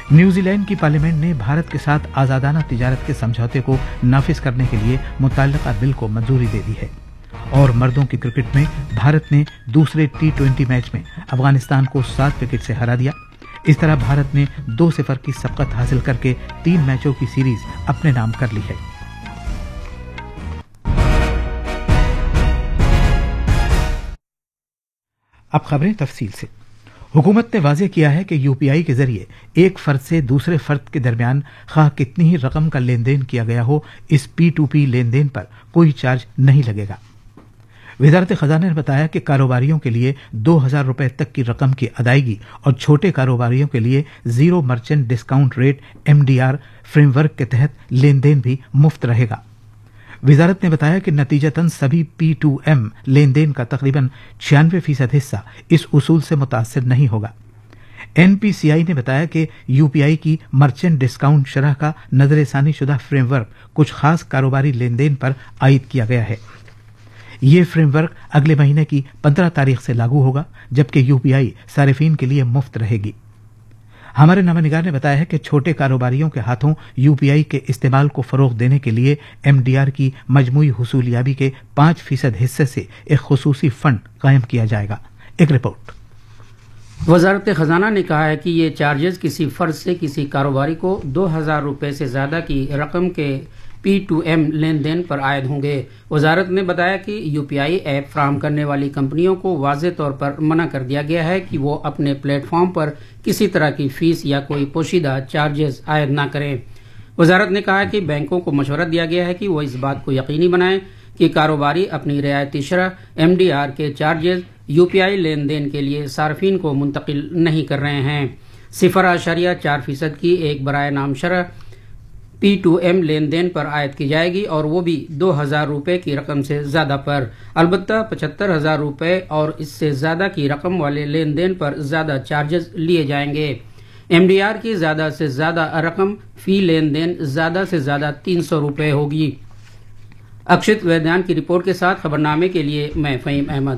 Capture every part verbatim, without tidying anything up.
New Zealand کی parliament نے بھارت کے ساتھ آزادانہ تجارت کے سمجھوتے کو نافذ کرنے کے لیے متعلقہ بل کو منظوری دے دی ہے۔ اور مردوں کی کرکٹ میں بھارت نے دوسرے ٹی ٹوئنٹی میچ میں افغانستان کو سات وکٹ سے ہرا دیا۔ اس طرح بھارت نے دو صفر کی سبقت حاصل کر کے تین میچوں کی سیریز اپنے نام کر لی ہے۔ اب خبریں تفصیل سے۔ حکومت نے واضح کیا ہے کہ یو پی آئی کے ذریعے ایک فرد سے دوسرے فرد کے درمیان خواہ کتنی ہی رقم کا لین دین کیا گیا ہو، اس پی ٹو پی لین دین پر کوئی چارج نہیں لگے گا۔ وزارت خزانہ نے بتایا کہ کاروباریوں کے لیے دو ہزار روپے تک کی رقم کی ادائیگی اور چھوٹے کاروباریوں کے لیے zero merchant discount rate M D R frame work کے تحت لین دین بھی مفت رہے گا۔ وزارت نے بتایا کہ نتیجتاً سبھی پی ٹو ایم لین دین کا تقریباً چھیانوے فیصد حصہ اس اصول سے متاثر نہیں ہوگا۔ این پی سی آئی نے بتایا کہ یو پی آئی کی مرچنٹ ڈسکاؤنٹ شرح کا نظر ثانی شدہ فریم ورک کچھ خاص کاروباری لین دین پر عائد کیا گیا ہے۔ یہ فریم ورک اگلے مہینے کی پندرہ تاریخ سے لاگو ہوگا، جبکہ یو پی آئی صارفین کے لیے مفت رہے گی۔ ہمارے نامہ نگار نے بتایا ہے کہ چھوٹے کاروباریوں کے ہاتھوں یو پی آئی کے استعمال کو فروغ دینے کے لیے ایم ڈی آر کی مجموعی حصولیابی کے پانچ فیصد حصے سے ایک خصوصی فنڈ قائم کیا جائے گا۔ ایک رپورٹ۔ وزارت خزانہ نے کہا ہے کہ یہ چارجز کسی فرد سے کسی کاروباری کو دو ہزار روپے سے زیادہ کی رقم کے پی ٹو ایم لین دین پر عائد ہوں گے۔ وزارت نے بتایا کہ یو پی آئی ایپ فراہم کرنے والی کمپنیوں کو واضح طور پر منع کر دیا گیا ہے کہ وہ اپنے پلیٹ فارم پر کسی طرح کی فیس یا کوئی پوشیدہ چارجز عائد نہ کریں۔ وزارت نے کہا کہ بینکوں کو مشورہ دیا گیا ہے کہ وہ اس بات کو یقینی بنائیں کہ کاروباری اپنی رعایتی شرح ایم ڈی آر کے چارجز یو پی آئی لین دین کے لیے صارفین کو منتقل نہیں کر رہے ہیں۔ صفر اشاریہ چار فیصد کی ایک برائے نام شرح پی ٹو ایم لین دین پر عائد کی جائے گی، اور وہ بھی دو ہزار روپے کی رقم سے زیادہ پر۔ البتہ پچہتر ہزار روپے اور اس سے زیادہ کی رقم والے لین دین پر زیادہ چارجز لیے جائیں گے۔ ایم ڈی آر کی زیادہ سے زیادہ رقم فی لین دین زیادہ سے زیادہ تین سو روپے ہوگی۔ اکشت ویدیان کی رپورٹ کے ساتھ خبرنامے کے لیے میں فہیم احمد۔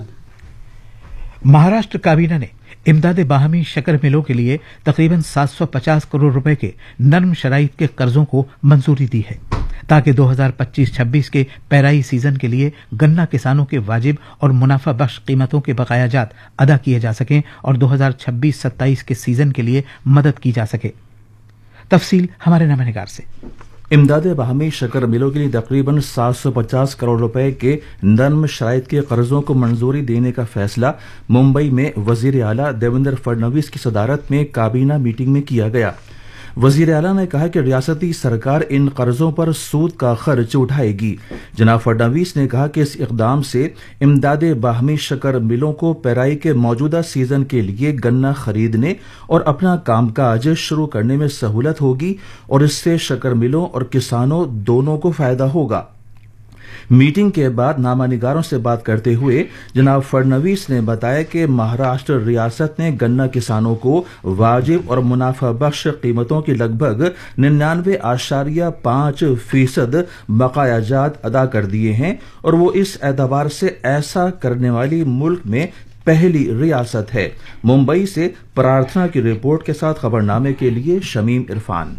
مہاراشٹر کابینہ نے امداد باہمی شکر ملوں کے لیے تقریباً سات سو پچاس کروڑ روپے کے نرم شرائط کے قرضوں کو منظوری دی ہے، تاکہ دو ہزار پچیس چھبیس کے پیرائی سیزن کے لیے گنا کسانوں کے واجب اور منافع بخش قیمتوں کے بقایا جات ادا کیے جا سکیں اور دو ہزار چھبیس ستائیس کے سیزن کے لیے مدد کی جا سکے۔ تفصیل ہمارے نامہ نگار سے۔ امداد باہمی شکر ملوں کے لیے تقریباً سات سو پچاس کروڑ روپے کے نرم شرائط کے قرضوں کو منظوری دینے کا فیصلہ ممبئی میں وزیر اعلیٰ دیویندر فڈنویس کی صدارت میں کابینہ میٹنگ میں کیا گیا۔ وزیر اعلیٰ نے کہا کہ ریاستی سرکار ان قرضوں پر سود کا خرچ اٹھائے گی۔ جناب فڈنویس نے کہا کہ اس اقدام سے امداد باہمی شکر ملوں کو پیرائی کے موجودہ سیزن کے لیے گنا خریدنے اور اپنا کام کاج شروع کرنے میں سہولت ہوگی، اور اس سے شکر ملوں اور کسانوں دونوں کو فائدہ ہوگا۔ میٹنگ کے بعد نامہ نگاروں سے بات کرتے ہوئے جناب فڈنویس نے بتایا کہ مہاراشٹر ریاست نے گنا کسانوں کو واجب اور منافع بخش قیمتوں کی لگ بھگ ننانوے اشاریہ پانچ فیصد بقایا جات ادا کر دیے ہیں، اور وہ اس اعتبار سے ایسا کرنے والی ملک میں پہلی ریاست ہے۔ ممبئی سے پرارتھنا کی رپورٹ کے ساتھ خبرنامے کے لیے شمیم عرفان۔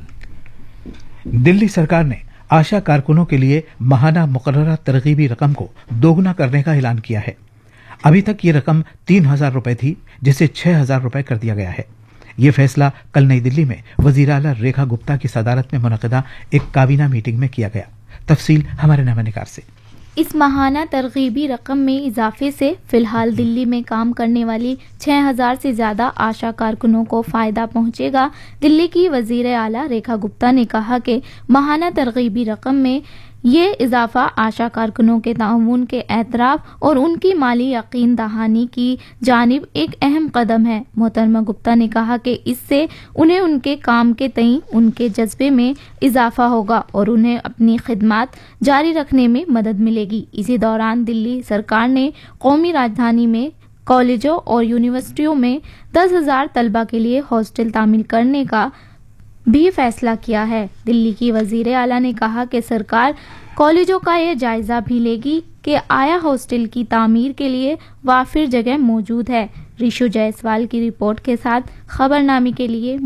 دلی سرکار نے آشا کارکنوں کے لیے ماہانہ مقررہ ترغیبی رقم کو دوگنا کرنے کا اعلان کیا ہے۔ ابھی تک یہ رقم تین ہزار روپے تھی، جسے چھ ہزار روپے کر دیا گیا ہے۔ یہ فیصلہ کل نئی دلی میں وزیر اعلیٰ ریکھا گپتا کی صدارت میں منعقدہ ایک کابینہ میٹنگ میں کیا گیا۔ تفصیل ہمارے نامہ نگار سے۔ اس ماہانہ ترغیبی رقم میں اضافے سے فی الحال دلی میں کام کرنے والی چھ ہزار سے زیادہ آشا کارکنوں کو فائدہ پہنچے گا۔ دلی کی وزیر اعلیٰ ریکھا گپتا نے کہا کہ ماہانہ ترغیبی رقم میں یہ اضافہ آشا کارکنوں کے تعاون کے اعتراف اور ان کی مالی یقین دہانی کی جانب ایک اہم قدم ہے۔ محترمہ گپتا نے کہا کہ اس سے انہیں ان کے کام کے تئیں ان کے جذبے میں اضافہ ہوگا اور انہیں اپنی خدمات جاری رکھنے میں مدد ملے گی۔ اسی دوران دلی سرکار نے قومی راجدھانی میں کالجوں اور یونیورسٹیوں میں دس ہزار طلبہ کے لیے ہاسٹل تعمیر کرنے کا بھی فیصلہ کیا ہے۔ دلی کی وزیر اعلیٰ نے کہا کہ سرکار کالجوں کا یہ جائزہ بھی لے گی کہ آیا ہاسٹل کی تعمیر کے لیے وافر جگہ موجود ہے۔ ریشو جیسوال کی رپورٹ کے ساتھ خبرنامے کے لیے